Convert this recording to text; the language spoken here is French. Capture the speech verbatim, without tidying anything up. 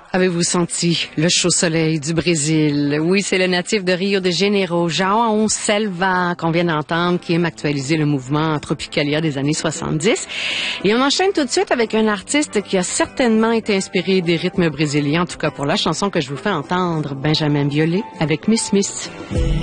Avez-vous senti le chaud soleil du Brésil? Oui, c'est le natif de Rio de Janeiro, João Selva, qu'on vient d'entendre, qui aime actualiser le mouvement Tropicalia des années soixante-dix. Et on enchaîne tout de suite avec un artiste qui a certainement été inspiré des rythmes brésiliens, en tout cas pour la chanson que je vous fais entendre, Benjamin Biolay, avec Miss Miss.